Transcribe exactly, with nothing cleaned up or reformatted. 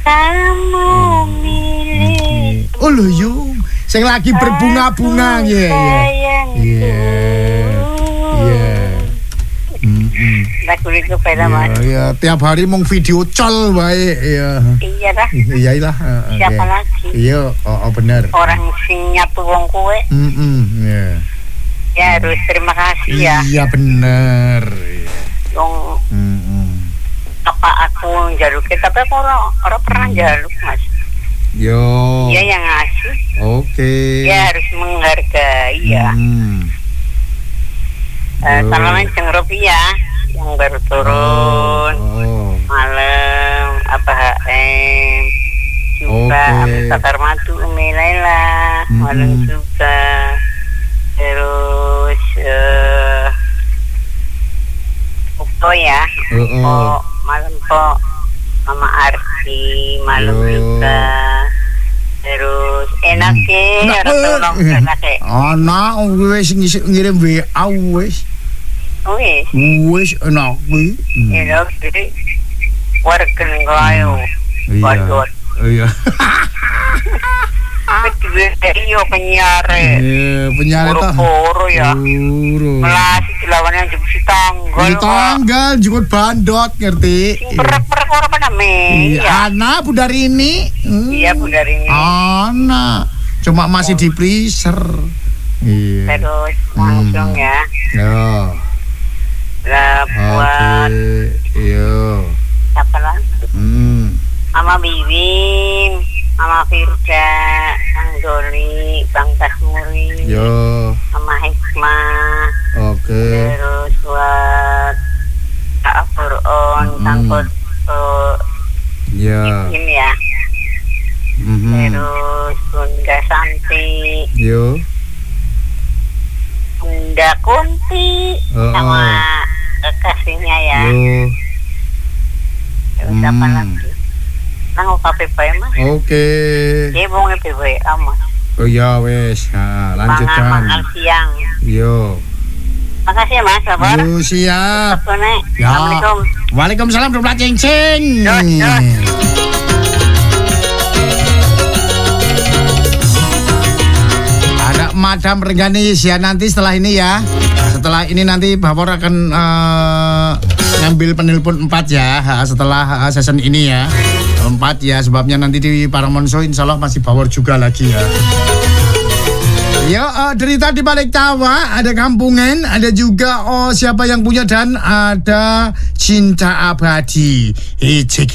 kamu milik. Oh lho yung, sing lagi berbunga-bunga ya. Iya. Iya. Heeh. Lagu itu beda Mas. Iya, tiap hari mung video call wae ya. Iya dah. Iya lah. Siapa lagi? Iya, oh, oh bener. Orang sing nyapu wong kowe. Heeh, iya. Ya harus terima kasih ya. Iya bener. Yang Heeh. apa aku njaluk tapi aku ora ora pernah njaluk Mas. Yo. Iya yang ngasih. Oke. Ya harus menghargai ya. Hmm. Uh, Salaman Jeng Rupiah yang baru turun oh, oh. malam apa H M juga Okay. Amin Bakar Madu Umi Laila Mm-hmm. malam juga terus uh, Upo ya Oh, Upo oh. malam po Mama Arsi malam Yo. juga terus enak ke Enak, ada tolong eh. enak ke Ana wis ngisi- ngirim W A wis. wis Wis enak kuwi. Hmm. enak jadi warga ngayo bandot Iya. iyo penyiar Iya, penyiar ta. poro ya Puro. melasi dilawannya jam si tanggal Di tanggal jukut bandot ngerti. sing perek-perek orang pada me Iya, Ana Budarini. Hmm. iya Bu dari ini Ana. Cuma masih di freezer. Iya. terus langsung ya Ya. lah buat Oke. Iya. siapa lagi Hmm. Mama Biwin, Mama Firda, Kang Doli, Bang Tasmuri, Yo. Mama Hikmah, Oke. terus buat Kak Fur'on, Kang Mm. Koto, Ya. ini ya, Mhm. terus Bunda Santi, Yo. Bunda Kunti, Oh, sama oh. kekasihnya ya, Yo. terus apa Hmm. lagi? Nang P B Mas, Oke. dia mau P B Mas, Oh ya wes. Ha, lanjutkan. mangan siang. Yo. Makasih ya Mas, sabar. Yo siap. Apa nih? Ya. Assalamualaikum. Waalaikumsalam warahmatullahi cincin. Dos, dos. Ada Madam Rengganis ya nanti setelah ini ya. Setelah ini nanti Bapor akan eh, ngambil penelpon empat ya ha, setelah uh, season ini ya. Empat ya sebabnya nanti di Paramount Show insya Allah masih Bapor juga lagi ya. Ya, uh, derita di balik tawa, ada kampungan, ada juga oh siapa yang punya dan ada cinta abadi. Hijik